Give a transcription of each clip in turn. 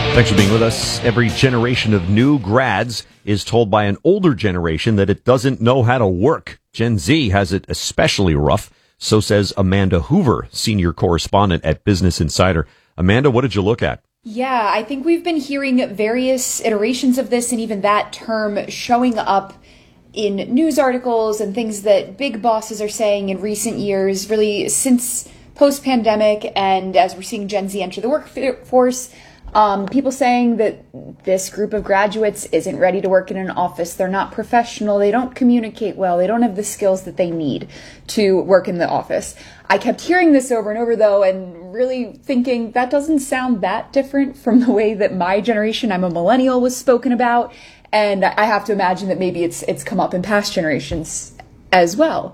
Thanks for being with us. Every generation of new grads is told by an older generation that it doesn't know how to work. Gen Z has it especially rough. So says Amanda Hoover, senior correspondent at Business Insider. Amanda, what did you look at? Yeah, I think we've been hearing various iterations of this and even that term showing up in news articles and things that big bosses are saying in recent years, really since post-pandemic and as we're seeing Gen Z enter the workforce. People saying that this group of graduates isn't ready to work in an office. They're not professional. They don't communicate well. They don't have the skills that they need to work in the office. I kept hearing this over and over, though, and really thinking that doesn't sound that different from the way that my generation, I'm a millennial, was spoken about. And I have to imagine that maybe it's come up in past generations as well.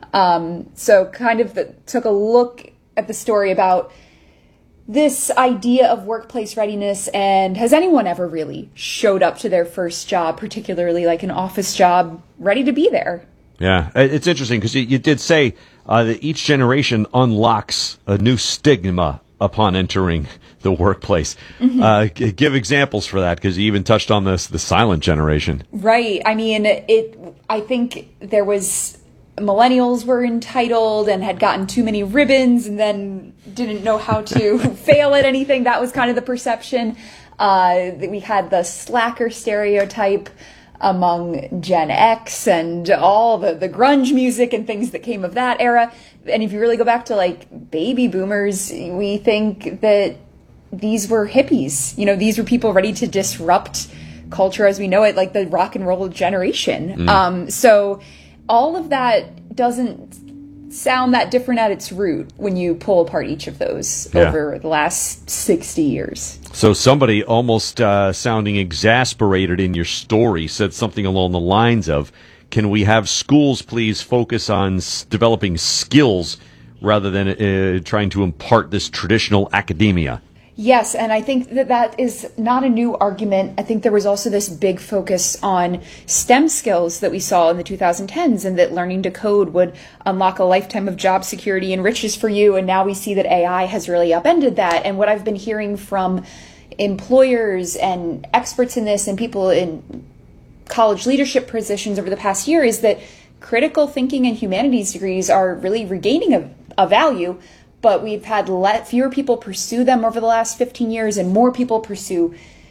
So kind of took a look at the story about this idea of workplace readiness, and has anyone ever really showed up to their first job, particularly like an office job, ready to be there? Yeah, it's interesting because you did say that each generation unlocks a new stigma upon entering the workplace. Mm-hmm. Give examples for that, because you even touched on the silent generation. Right. I mean, I think there was millennials were entitled and had gotten too many ribbons and then didn't know how to fail at anything. That was kind of the perception. We had the slacker stereotype among Gen X and all the grunge music and things that came of that era. And if you really go back to like baby boomers, we think that these were hippies. You know, these were people ready to disrupt culture as we know it, like the rock and roll generation. So all of that doesn't sound that different at its root when you pull apart each of those over the last 60 years. So somebody almost sounding exasperated in your story said something along the lines of, can we have schools please focus on developing skills rather than trying to impart this traditional academia? Yes, and I think that is not a new argument. I think there was also this big focus on STEM skills that we saw in the 2010s, and that learning to code would unlock a lifetime of job security and riches for you. And now we see that AI has really upended that. And what I've been hearing from employers and experts in this and people in college leadership positions over the past year is that critical thinking and humanities degrees are really regaining a value. But we've had fewer people pursue them over the last 15 years and more people pursue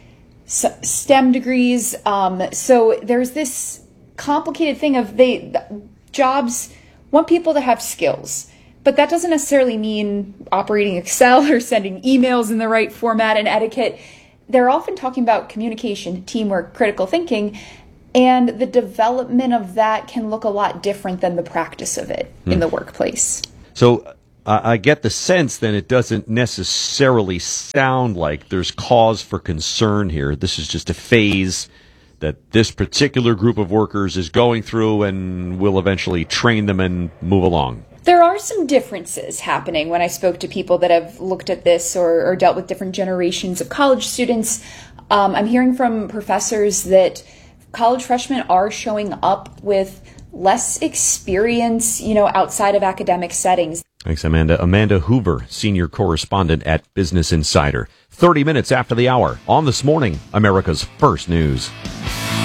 STEM degrees. So there's this complicated thing of jobs want people to have skills, but that doesn't necessarily mean operating Excel or sending emails in the right format and etiquette. They're often talking about communication, teamwork, critical thinking, and the development of that can look a lot different than the practice of it in the workplace. So I get the sense then it doesn't necessarily sound like there's cause for concern here. This is just a phase that this particular group of workers is going through, and will eventually train them and move along. There are some differences happening when I spoke to people that have looked at this or dealt with different generations of college students. I'm hearing from professors that college freshmen are showing up with less experience, outside of academic settings. Thanks, Amanda. Amanda Hoover, senior correspondent at Business Insider. 30 minutes after the hour on This Morning, America's First News.